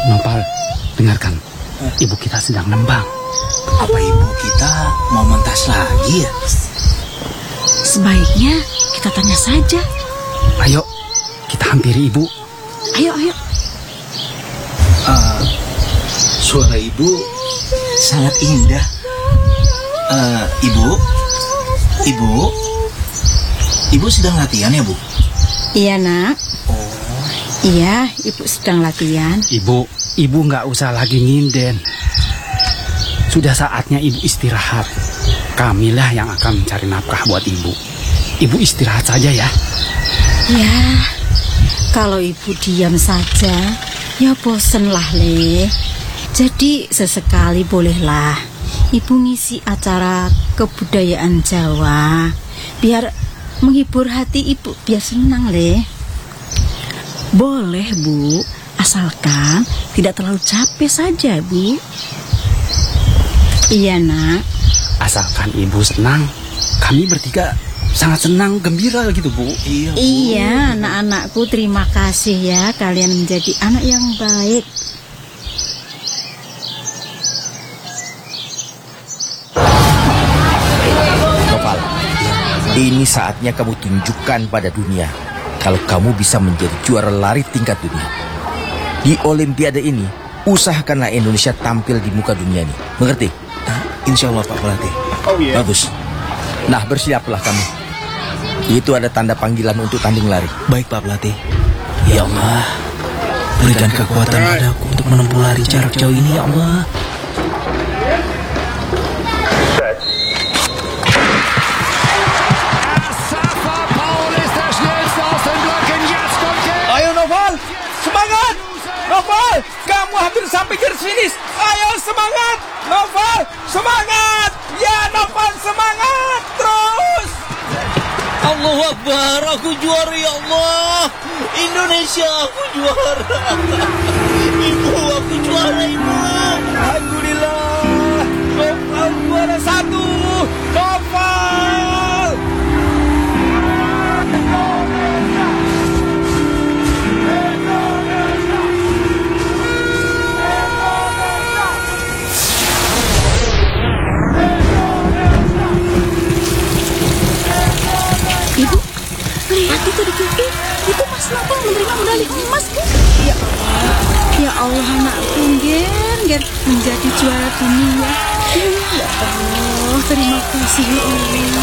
Nopal, dengarkan. Ibu kita sedang nembang. Apa ibu kita mau mentas lagi ya? Sebaiknya kita tanya saja. Ayo, kita hampiri ibu. Ayo. Suara ibu sangat indah. Ibu sedang latihan ya, Bu? Iya, Nak. Iya, Ibu sedang latihan. Ibu nggak usah lagi nginden. Sudah saatnya ibu istirahat. Kamilah yang akan mencari nafkah buat ibu. Ibu istirahat saja ya. Ya, kalau Ibu diam saja, ya bosen lah, Le. Jadi sesekali bolehlah Ibu ngisi acara kebudayaan Jawa, biar menghibur hati Ibu, biar senang, Le. Boleh, Bu, asalkan tidak terlalu capek saja, Bu. Iya, Nak. Asalkan ibu senang, kami bertiga sangat senang, gembira gitu, Bu. Iya, Bu. Iya, anak-anakku, terima kasih ya, kalian menjadi anak yang baik. Nopal, ini saatnya kamu tunjukkan pada dunia kalau kamu bisa menjadi juara lari tingkat dunia. Di Olimpiade ini, usahakanlah Indonesia tampil di muka dunia ini. Mengerti? Insya Allah, Pak Pelatih. Bagus. Nah, bersiaplah kamu. Itu ada tanda panggilan untuk tanding lari. Baik, Pak Pelatih. Ya Allah, berikan kekuatan padaku untuk menempuh lari jarak jauh ini, ya Allah. Ayo Noval, semangat! Noval, kamu hampir sampai garis finish. Ayo semangat, Noval, semangat! Ya Noval, semangat terus! Allahu Akbar, aku juara ya Allah! Indonesia, aku juara! Ibu, aku juara, Ibu! Alhamdulillah! Noval juara 1! Noval! Ibu, lihat itu di TV. Itu Mas Nopal menerima medali emas, Bu. Ya Allah, anakku, Ger menjadi juara dunia. Ya Allah, terima kasih ya Allah.